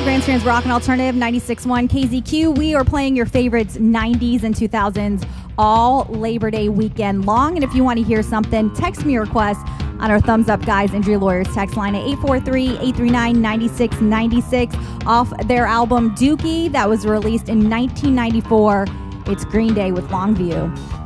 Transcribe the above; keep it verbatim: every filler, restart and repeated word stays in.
Grand Strand's Rock and Alternative ninety-six point one K Z Q. We are playing your favorites nineties and two thousands all Labor Day weekend long. And if you want to hear something, text me your request on our Thumbs Up Guys Injury Lawyers text line at eight four three, eight three nine, nine six nine six off their album Dookie that was released in nineteen ninety-four. It's Green Day with Longview.